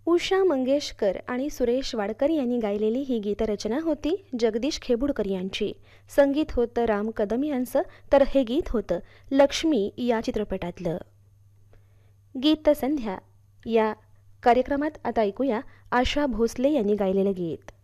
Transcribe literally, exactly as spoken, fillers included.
उषा मंगेशकर आणि सुरेश वाडकर यांनी गायलेली ही गीतरचना होती जगदीश खेबुडकर यांची. संगीत होतं राम कदम यांचं, तर हे गीत होतं लक्ष्मी या चित्रपटातलं. गीत संध्या या कार्यक्रमात आता ऐकूया आशा भोसले यांनी गायलेलं गीत.